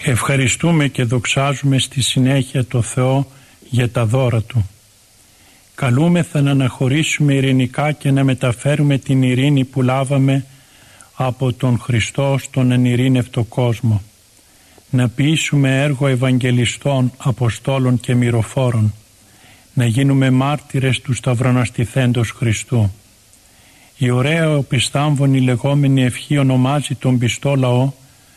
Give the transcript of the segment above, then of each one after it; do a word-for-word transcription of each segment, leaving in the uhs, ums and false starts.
Ευχαριστούμε και δοξάζουμε στη συνέχεια το Θεό για τα δώρα Του. Καλούμεθα να αναχωρήσουμε ειρηνικά και να μεταφέρουμε την ειρήνη που λάβαμε από τον Χριστό στον ενειρήνευτο κόσμο. Να ποιήσουμε έργο Ευαγγελιστών, Αποστόλων και Μυροφόρων. Να γίνουμε μάρτυρες του σταυροναστηθέντος Χριστού. Η ωραία οπισθάμβονη λεγόμενη ευχή ονομάζει τον πιστό λαό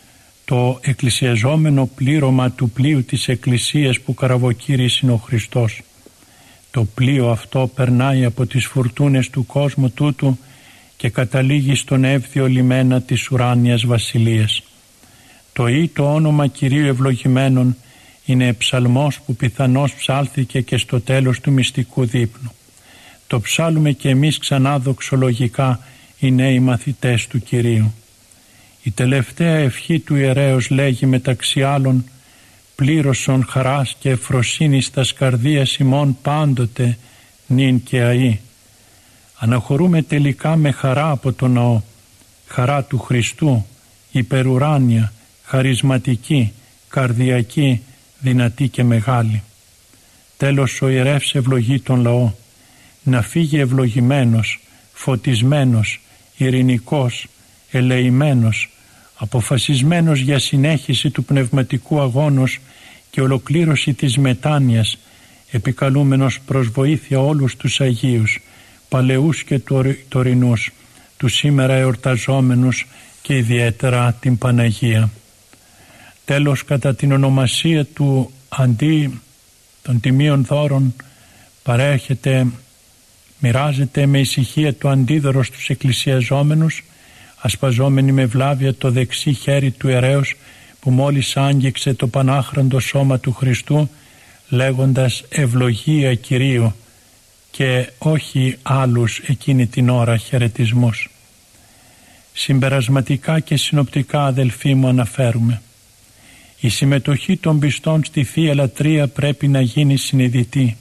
το εκκλησιαζόμενο πλήρωμα του πλοίου της Εκκλησίας που καραβοκύρης είναι ο Χριστός. Το πλοίο αυτό περνάει από τις φουρτούνες του κόσμου τούτου και καταλήγει στον εύθιο λιμένα της ουράνιας βασιλείας. Το ή το όνομα Κυρίου Ευλογημένων είναι ψαλμός που πιθανώς ψάλθηκε και στο τέλος του μυστικού δείπνου. Το ψάλουμε και εμείς ξανά δοξολογικά οι νέοι μαθητές του Κυρίου. Η τελευταία ευχή του ιερέως λέγει μεταξύ άλλων «Πλήρωσον χαράς και ευφροσύνης τας καρδίας ημών πάντοτε νυν και αεί». Αναχωρούμε τελικά με χαρά από τον ναό, χαρά του Χριστού, υπερουράνια, χαρισματική, καρδιακή, δυνατή και μεγάλη. Τέλος ο ιερεύς ευλογεί τον λαό, να φύγει ευλογημένος, φωτισμένος, ειρηνικός, ελεημένος, αποφασισμένος για συνέχιση του πνευματικού αγώνος και ολοκλήρωση της μετάνοιας, επικαλούμενος προς βοήθεια όλους τους Αγίους, παλαιούς και τωρινούς, τους σήμερα εορταζόμενους και ιδιαίτερα την Παναγία. Τέλος, κατά την ονομασία του αντί των τιμίων δώρων παρέχεται, μοιράζεται με ησυχία το αντίδωρο στους εκκλησιαζόμενους, ασπαζόμενοι με βλάβεια το δεξί χέρι του ιερέως που μόλις άγγιξε το πανάχραντο σώμα του Χριστού, λέγοντας «Ευλογία Κυρίου» και όχι άλλους εκείνη την ώρα χαιρετισμούς. Συμπερασματικά και συνοπτικά, αδελφοί μου, αναφέρουμε: η συμμετοχή των πιστών στη Θεία Λατρεία πρέπει να γίνει συνειδητή.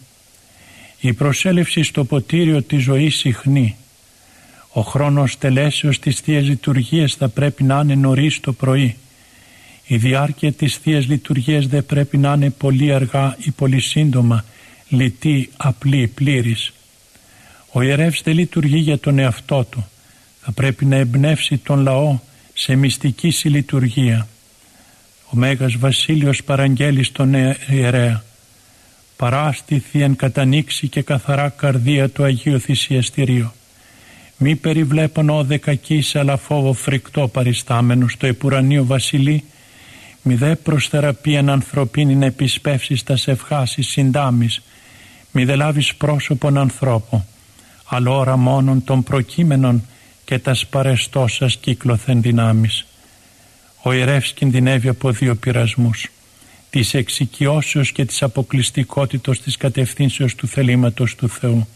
Η προσέλευση στο ποτήριο της ζωής συχνή. Ο χρόνος τελέσεως της Θείας Λειτουργίας θα πρέπει να είναι νωρίς το πρωί. Η διάρκεια της Θείας Λειτουργίας δεν πρέπει να είναι πολύ αργά ή πολύ σύντομα, λιτή, απλή, πλήρης. Ο ιερεύς δεν λειτουργεί για τον εαυτό του. Θα πρέπει να εμπνεύσει τον λαό σε μυστική συλλειτουργία. Ο Μέγας Βασίλειος παραγγέλει στον ιερέα: «Παράστη θείαν κατανοίξει και καθαρά καρδία του Αγίου Θυσιαστηρίου. Μη περιβλέπον ο δεκακής αλλά φόβο φρικτό παριστάμενο στο επουρανίο βασιλεί, μη δε προς θεραπείαν ανθρωπίνη να επισπεύσεις τα σευχάσεις συντάμεις, μη δε λάβεις πρόσωπον ανθρώπου, αλλά ώρα μόνον των προκείμενων και τας παρεστώσας κύκλωθεν δυνάμεις». Ο ιερεύς κινδυνεύει από δύο πειρασμούς: της εξοικειώσεως και της αποκλειστικότητος της κατευθύνσεως του θελήματος του Θεού.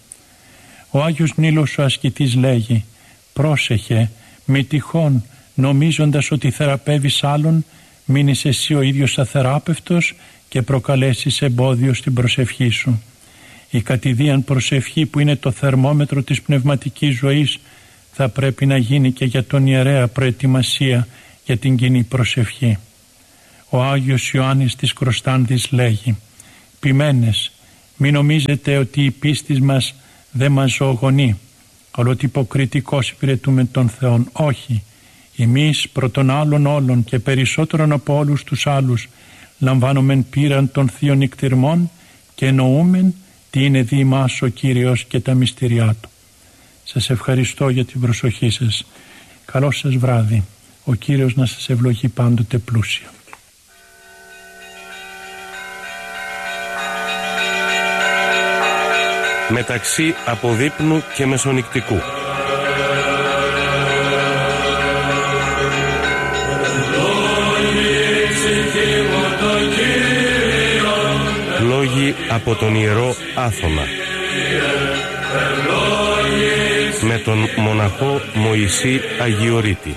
Ο Άγιος Νίλος ο ασκητής λέγει: «Πρόσεχε, μη τυχόν νομίζοντας ότι θεραπεύεις άλλον, μείνεις εσύ ο ίδιος αθεράπευτος και προκαλέσεις εμπόδιο στην προσευχή σου». Η κατηδίαν προσευχή, που είναι το θερμόμετρο της πνευματικής ζωής, θα πρέπει να γίνει και για τον ιερέα προετοιμασία για την κοινή προσευχή. Ο Άγιος Ιωάννης της Κροστάνδης λέγει: «Ποιμένες, μη νομίζετε ότι η πίστη μας δεν μας ζωογονεί, αλλά ότι υποκριτικώς υπηρετούμε τον Θεόν. Όχι, εμείς προ τον άλλον όλων και περισσότερον από όλους τους άλλους λαμβάνομεν πείραν των θείων νηκτηρμών και εννοούμεν τι είναι δι' ημάς ο Κύριος και τα μυστηριά Του». Σας ευχαριστώ για την προσοχή σας. Καλό σας βράδυ. Ο Κύριος να σας ευλογεί πάντοτε πλούσια. Μεταξύ αποδείπνου και μεσονικτικού. Λόγοι από τον Ιερό Άθωνα με τον μοναχό Μωυσή Αγιορείτη.